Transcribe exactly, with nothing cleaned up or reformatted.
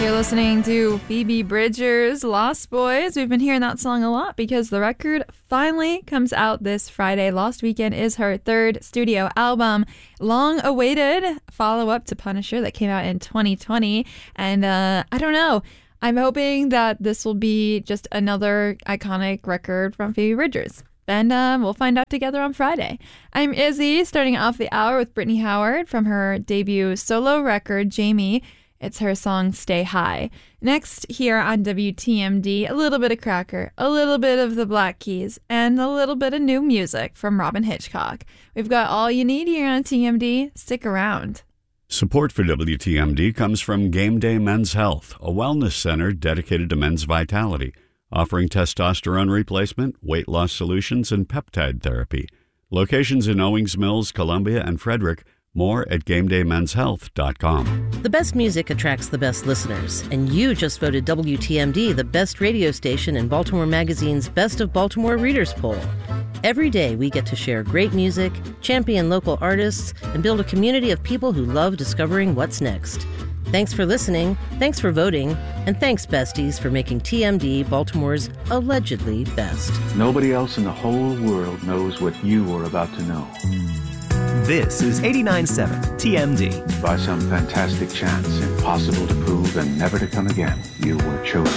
You're listening to Phoebe Bridgers' Lost Boys. We've been hearing that song a lot because the record finally comes out this Friday. Lost Weekend is her third studio album, long-awaited follow-up to Punisher that came out in twenty twenty. And uh, I don't know. I'm hoping that this will be just another iconic record from Phoebe Bridgers. And uh, we'll find out together on Friday. I'm Izzy, starting off the hour with Brittany Howard from her debut solo record, Jamie. It's her song, Stay High. Next, here on W T M D, a little bit of Cracker, a little bit of the Black Keys, and a little bit of new music from Robin Hitchcock. We've got all you need here on T M D. Stick around. Support for W T M D comes from Game Day Men's Health, a wellness center dedicated to men's vitality, offering testosterone replacement, weight loss solutions, and peptide therapy. Locations in Owings Mills, Columbia, and Frederick. More at game day men's health dot com. The best music attracts the best listeners, and you just voted W T M D the best radio station in Baltimore Magazine's Best of Baltimore Readers Poll. Every day we get to share great music, champion local artists, and build a community of people who love discovering what's next. Thanks for listening, thanks for voting, and thanks, besties, for making T M D Baltimore's allegedly best. Nobody else in the whole world knows what you are about to know. This is eighty-nine point seven T M D. By some fantastic chance, impossible to prove and never to come again, you were chosen.